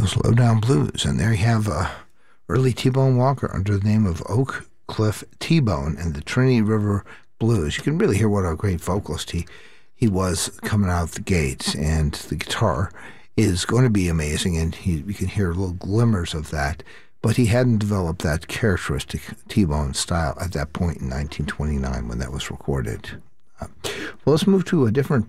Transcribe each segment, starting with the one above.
Eagles Lowdown Blues, and there you have early T-Bone Walker under the name of Oak Cliff T-Bone and the Trinity River Blues. You can really hear what a great vocalist he was coming out of the gates, and the guitar is going to be amazing, and you can hear little glimmers of that, but he hadn't developed that characteristic T-Bone style at that point in 1929 when that was recorded. Well, let's move to a different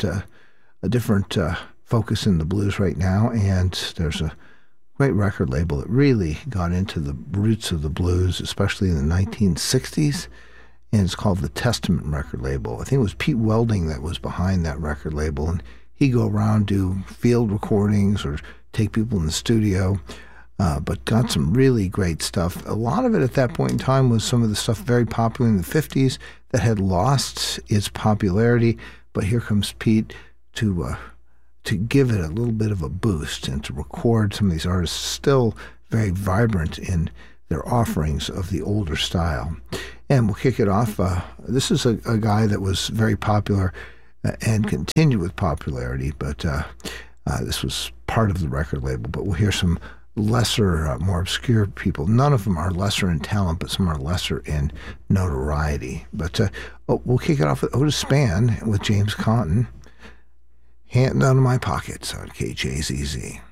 focus in the blues right now, and there's a great record label that really got into the roots of the blues, especially in the 1960s, and it's called the Testament record label. I think it was Pete Welding that was behind that record label, and he'd go around, do field recordings or take people in the studio, but got some really great stuff. A lot of it at that point in time was some of the stuff very popular in the 50s that had lost its popularity, but here comes Pete to give it a little bit of a boost and to record some of these artists still very vibrant in their offerings of the older style. And we'll kick it off. This is a guy that was very popular and continued with popularity, but this was part of the record label. But we'll hear some lesser, more obscure people. None of them are lesser in talent, but some are lesser in notoriety. But we'll kick it off with Otis Spann with James Cotton. Hand out of my pockets on KJZZ.